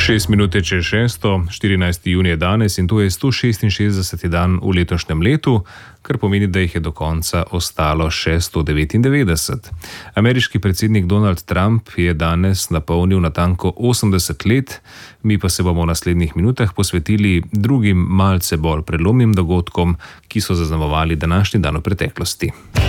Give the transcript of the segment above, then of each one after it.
6 minut čez 6, 14. junij je danes in to je 166. dan v letošnjem letu, kar pomeni, da jih je do konca ostalo še 199. Ameriški predsednik Donald Trump je danes napolnil natanko 80 let, mi pa se bomo v naslednjih minutah posvetili drugim malce bolj prelomnim dogodkom, ki so zaznamovali današnji dan v preteklosti.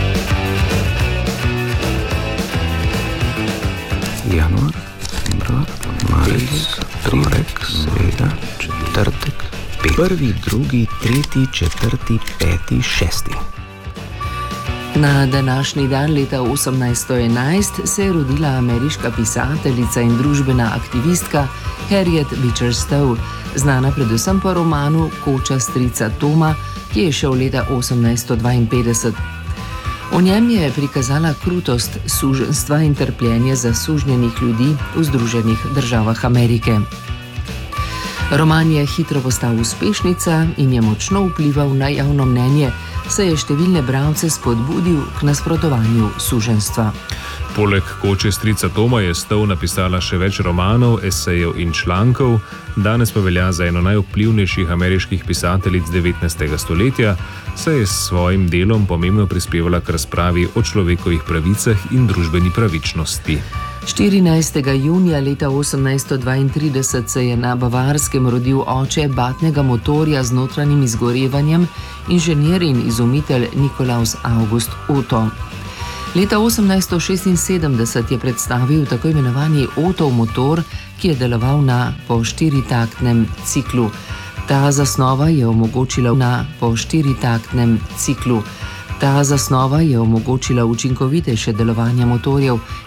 Januar, februar, marec, torek, sreda, četrtek, prvi, drugi, tretji, četrti, peti, šesti. Na današnji dan leta 1811 se je rodila ameriška pisateljica in družbena aktivistka Harriet Beecher Stowe, znana predvsem po romanu Koča strica Toma, ki je šel leta 1852. V njem je prikazala krutost suženjstva in trpljenje zasužnjenih ljudi v Združenih državah Amerike. Roman je hitro postal uspešnica in je močno vplival na javno mnenje, saj je številne bralce spodbudil k nasprotovanju suženjstva. Poleg Koče strica Toma je Stowe napisala še več romanov, esejev in člankov, danes pa velja za eno najvplivnejših ameriških pisateljic 19. stoletja, saj je s svojim delom pomembno prispevala k razpravi o človekovih pravicah in družbeni pravičnosti. 14. junija leta 1832 se je na Bavarskem rodil oče batnega motorja z notranjim izgorevanjem, inženir in izumitelj Nikolaus August Otto. Leta 1876 je predstavil tako imenovani Ottov motor, ki je deloval na po štiritaktnem ciklu. Ta zasnova je omogočila učinkovitejše delovanje motorjev